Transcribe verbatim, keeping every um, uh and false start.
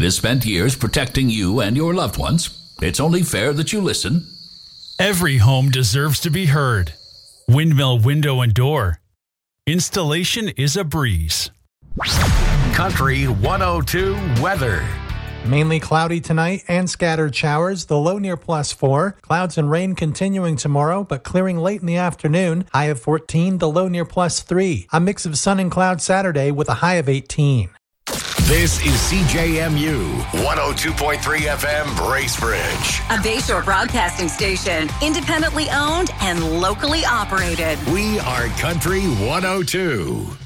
It has spent years protecting you and your loved ones. It's only fair that you listen. Every home deserves to be heard. Windmill Window and Door. Installation is a breeze. Country one oh two weather. Mainly cloudy tonight and scattered showers. The low near plus four. Clouds and rain continuing tomorrow, but clearing late in the afternoon. High of fourteen, the low near plus three. A mix of sun and cloud Saturday with a high of eighteen. This is C J M U one oh two point three F M Bracebridge. A Bayshore broadcasting station, independently owned and locally operated. We are Country one oh two.